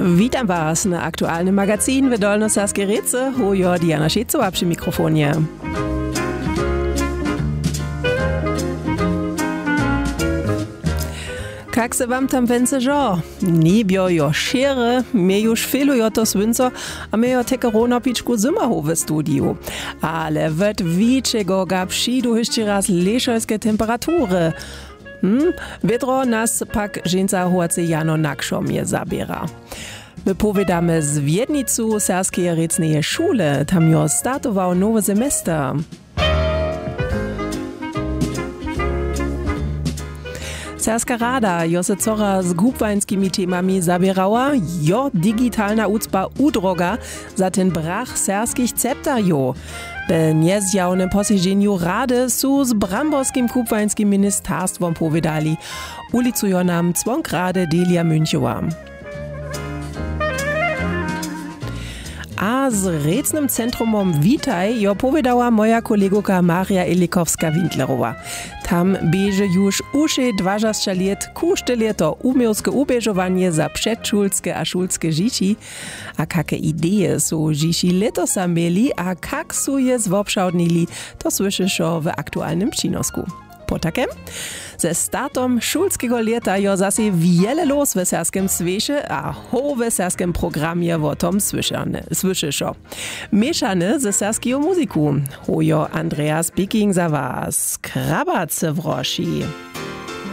Witam Was na aktualnym magazin w Dolnosaskiej Rece. Hojo Diana Šecowa przy mikrofonie. Jak se wam tam wence żo? Nie bio jo szere, mnie już filujo to swynco, a mnie jo teke ronopiczku zymahu w studiu. Ale wet wiczego ga przyjdu jeszcze raz leszojskie temperatury. Wietro nas pak żeńca hoace jano nakšomje zabiera. My powiedamy z Wiednicu Serskeje recneje szule, tam jo startował nowy semester. Serska rada jo se cora z głupwańskimi temami zabierała, jo digitalna ucpa udroga za ten brach serskich ceptarjo. Be niezjawnym posiedzeniu rady su z bramborskim kupwańskim ministerstwom powiedzieli, ulicujo nam cwonkrade Delia Münchowa. A z recnym centrumom Witaj jo powiedziała moja kolegoka Maria Elikowska-Winklerowa. Tam bieže już uszy 20 lat kuštelje to umielskie ubiežovanie za przedszulskie a šulskie dzieci. A jakie idee są dzieci letosa mieli, a jak są je zwobszałdnili, to słyszysz w aktualnym przynosku. Potakem? Ze startom szulskiego leta jo zase wiele los w serskim svieše a ho w serskim programie o tom słyszysz. Mieszane ze serskiego muziku. Hojo Andreas Biking za was. Krabace wroši.